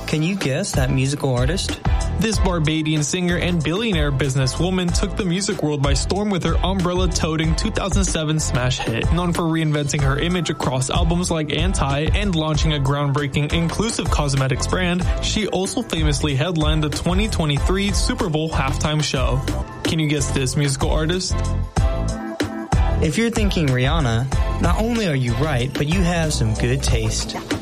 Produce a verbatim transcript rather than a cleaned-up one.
Can you guess that musical artist? This Barbadian singer and billionaire businesswoman took the music world by storm with her umbrella-toting two thousand seven smash hit. Known for reinventing her image across albums like Anti and launching a groundbreaking inclusive cosmetics brand, she also famously headlined the twenty twenty-three Super Bowl halftime show. Can you guess this musical artist? If you're thinking Rihanna, not only are you right, but you have some good taste.